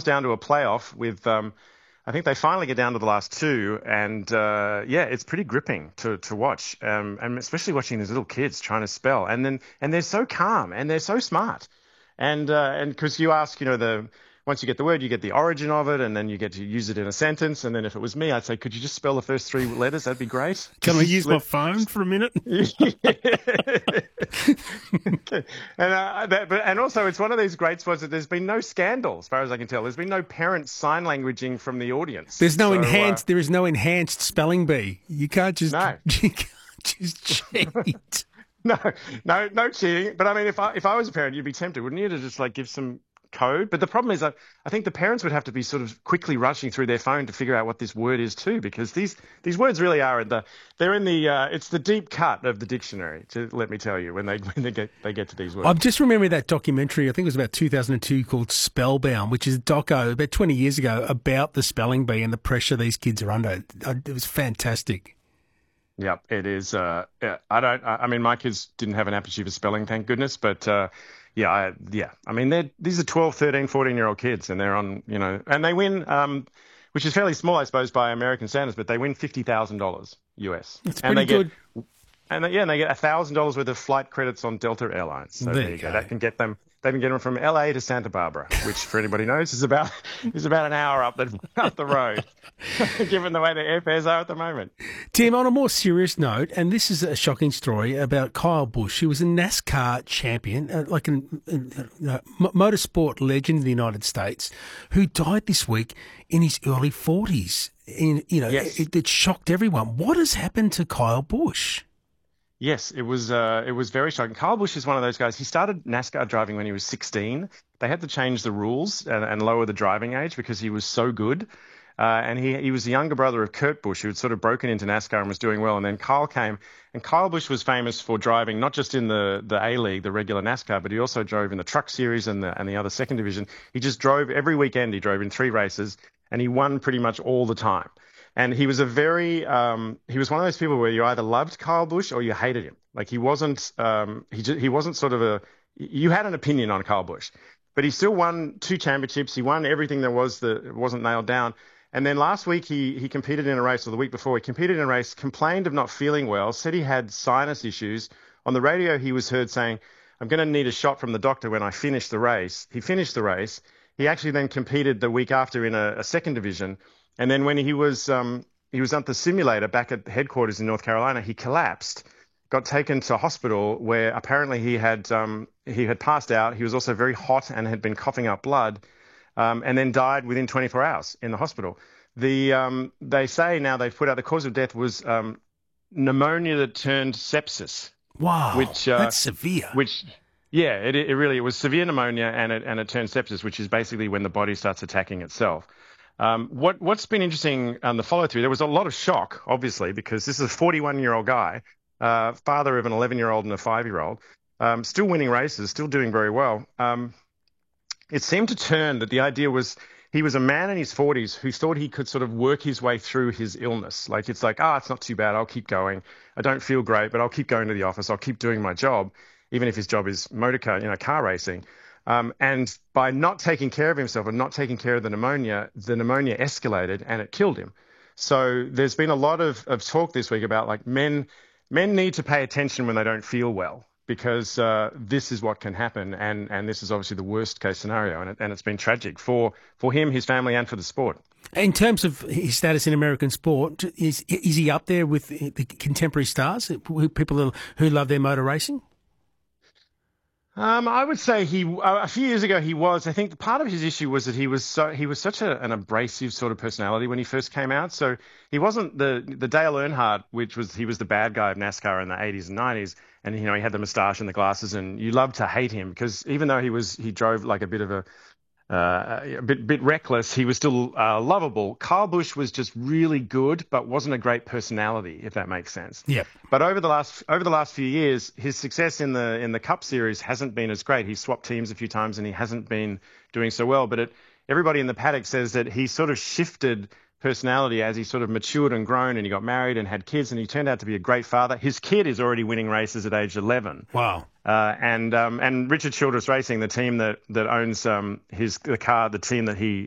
down to a playoff with, I think they finally get down to the last two, and it's pretty gripping to watch, and especially watching these little kids trying to spell, and they're so calm and they're so smart, and because you ask, once you get the word, you get the origin of it, and then you get to use it in a sentence. And then if it was me, I'd say, could you just spell the first three letters? That'd be great. Can I use my phone for a minute? Okay. And also, it's one of these great spots that there's been no scandal, as far as I can tell. There's been no parent sign languaging from the audience. There is no enhanced spelling bee. You can't just cheat. No cheating. But I mean, if I was a parent, you'd be tempted, wouldn't you, to just give some code? But the problem is, I think the parents would have to be sort of quickly rushing through their phone to figure out what this word is too, because these words really are it's the deep cut of the dictionary. Let me tell you, when they get to these words. I'm just remembering that documentary. I think it was about 2002 called Spellbound, which is a doco about 20 years ago about the spelling bee and the pressure these kids are under. It was fantastic. Yeah, it is. I mean, my kids didn't have an aptitude for spelling, thank goodness, but. I mean, these are 12, 13, 14-year-old kids, and they're on, and they win, which is fairly small, I suppose, by American standards, but they win $50,000 US. That's pretty good. And they get $1,000 worth of flight credits on Delta Airlines. So there you go. That can get them. They can get them from LA to Santa Barbara, which, for anybody knows, is about an hour up the road, given the way the airfares are at the moment. Tim, on a more serious note, and this is a shocking story about Kyle Busch. He was a NASCAR champion, motorsport legend in the United States, who died this week in his early 40s. Yes. It shocked everyone. What has happened to Kyle Busch? Yes, it was very shocking. Kyle Busch is one of those guys. He started NASCAR driving when he was 16. They had to change the rules and lower the driving age because he was so good. And he was the younger brother of Kurt Busch, who had sort of broken into NASCAR and was doing well. And then Kyle came, and Kyle Busch was famous for driving not just in the A-League, the regular NASCAR, but he also drove in the Truck Series and the other second division. He just drove every weekend. He drove in 3 races, and he won pretty much all the time. And he was he was one of those people where you either loved Kyle Busch or you hated him. He wasn't sort of you had an opinion on Kyle Busch, but he still won 2 championships. He won everything there was that wasn't nailed down. And then last week he competed in a race, or the week before he competed in a race, complained of not feeling well, said he had sinus issues. On the radio, he was heard saying, "I'm going to need a shot from the doctor when I finish the race." He finished the race. He actually then competed the week after in a second division. And then when he was at the simulator back at headquarters in North Carolina, he collapsed, got taken to hospital where apparently he had passed out. He was also very hot and had been coughing up blood, and then died within 24 hours in the hospital. They say now they've put out the cause of death was pneumonia that turned sepsis. Wow, that's severe. It really was severe pneumonia and it turned sepsis, which is basically when the body starts attacking itself. What's been interesting on the follow through, there was a lot of shock, obviously, because this is a 41-year-old guy, father of an 11-year-old and a 5-year-old, still winning races, still doing very well. It seemed to turn that the idea was he was a man in his 40s who thought he could sort of work his way through his illness. It's not too bad. I'll keep going. I don't feel great, but I'll keep going to the office. I'll keep doing my job, even if his job is car racing. And by not taking care of himself and not taking care of the pneumonia escalated and it killed him. So there's been a lot of talk this week about men need to pay attention when they don't feel well, because this is what can happen. And this is obviously the worst case scenario. And it's been tragic for him, his family, and for the sport. In terms of his status in American sport, is he up there with the contemporary stars, people who love their motor racing? I would say a few years ago he was. I think part of his issue was that he was such an abrasive sort of personality when he first came out. So he wasn't the Dale Earnhardt, he was the bad guy of NASCAR in the 80s and 90s, and he had the moustache and the glasses, and you loved to hate him because even though he drove like a bit of a bit reckless, he was still lovable. Kyle Busch was just really good, but wasn't a great personality, if that makes sense. Yeah. But over the last few years, his success in the Cup Series hasn't been as great. He swapped teams a few times, and he hasn't been doing so well. But everybody in the paddock says that he sort of shifted personality as he sort of matured and grown, and he got married and had kids, and he turned out to be a great father. His kid is already winning races at age 11. Wow. And Richard Childress Racing, the team that owns the team that he